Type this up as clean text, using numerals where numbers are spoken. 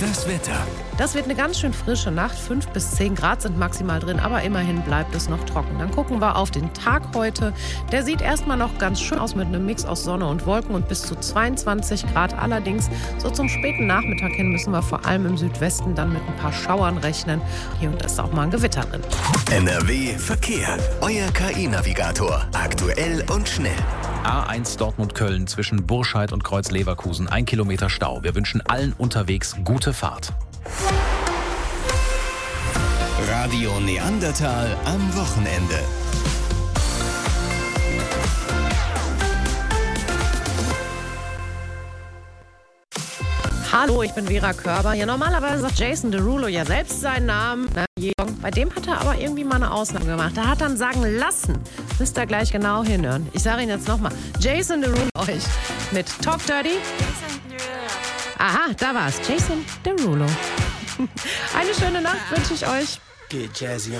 Das Wetter. Das wird eine ganz schön frische Nacht. 5 bis 10 Grad sind maximal drin, aber immerhin bleibt es noch trocken. Dann gucken wir auf den Tag heute. Der sieht erstmal noch ganz schön aus mit einem Mix aus Sonne und Wolken und bis zu 22 Grad. Allerdings so zum späten Nachmittag hin müssen wir vor allem im Südwesten dann mit ein paar Schauern rechnen. Hier und da ist auch mal ein Gewitter drin. NRW Verkehr. Euer KI-Navigator. Aktuell und schnell. A1 Dortmund-Köln zwischen Burscheid und Kreuz-Leverkusen. 1 Kilometer Stau. Wir wünschen allen unterwegs gute Fahrt. Radio Neandertal am Wochenende. Hallo, ich bin Vera Körber. Ja, normalerweise sagt Jason Derulo ja selbst seinen Namen. Bei dem hat er aber irgendwie mal eine Ausnahme gemacht. Er hat dann sagen lassen. Müsst ihr gleich genau hinhören. Ich sage ihn jetzt nochmal. Jason Derulo euch mit Talk Dirty. Aha, da war's. Jason Derulo. Eine schöne Nacht wünsche ich euch. Get jazzy